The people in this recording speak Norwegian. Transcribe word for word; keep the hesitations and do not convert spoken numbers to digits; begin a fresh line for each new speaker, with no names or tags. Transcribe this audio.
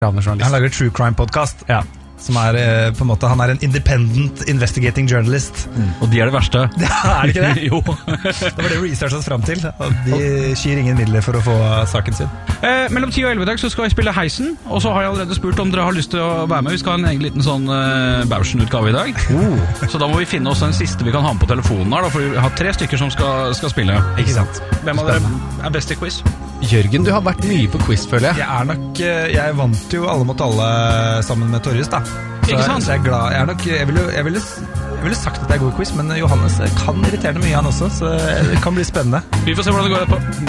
Han lager True Crime Podcast.
Ja.
Som er på en måte, han er en independent investigating journalist.
Mm. Og de er det verste.
Ja, er det ikke det?
Jo.
Det var det researchet fram til. Og de skyr ingen midler for å få saken sin.
Eh, mellom ti og elleve dag så skal jeg spille Heisen. Og så har jeg allerede spurt om dere har lyst til å være med. Vi skal ha en egen liten sånn uh, Bauschen-utgave i dag.
Oh.
Så da må vi finne oss den siste vi kan ha med på telefonen her, da, for vi har tre stykker som skal, skal spille.
Ikke sant?
Hvem av dere er best i quiz?
Jørgen, du har vært mye på quiz, føler jeg.
Jeg er nok, jeg vant jo Alle mot alle sammen med Torjus, da. Så,
Ikke sant?
så jeg er glad. Jeg, er nok, jeg, ville, jeg, ville, jeg ville sagt at jeg er god i quiz, men Johannes kan irritere mye han også, så det kan bli spennende.
Vi får se hvordan det går etterpå.